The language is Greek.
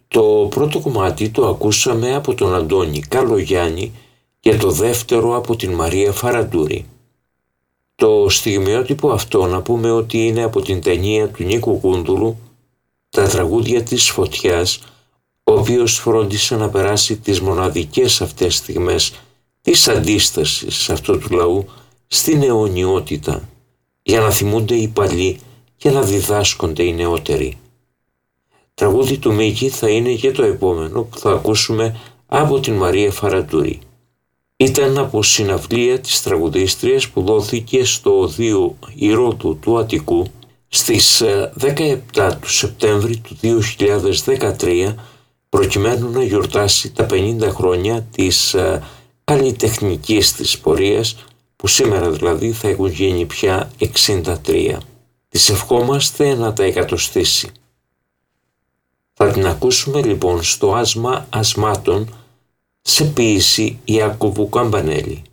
Το πρώτο κομμάτι το ακούσαμε από τον Αντώνη Καλογιάννη και το δεύτερο από την Μαρία Φαραντούρη. Το στιγμιότυπο αυτό να πούμε ότι είναι από την ταινία του Νίκου Κούντουρου «Τα τραγούδια της φωτιάς», ο οποίος φρόντισε να περάσει τις μοναδικές αυτές στιγμές της αντίστασης αυτού του λαού στην αιωνιότητα, για να θυμούνται οι παλιοί και να διδάσκονται οι νεότεροι. Τραγούδι του Μίκη θα είναι και το επόμενο που θα ακούσουμε από την Μαρία Φαραντούρη. Ήταν από συναυλία της τραγουδίστριας που δόθηκε στο Οδείο Ηρόδου του Αττικού στις 17 του Σεπτέμβρη του 2013, προκειμένου να γιορτάσει τα 50 χρόνια της καλλιτεχνικής της πορείας, που σήμερα δηλαδή θα έχουν γίνει πια 63. Της ευχόμαστε να τα εκατοστήσει. Θα την ακούσουμε λοιπόν στο άσμα ασμάτων σε ποίηση Ιάκωβου Καμπανέλη.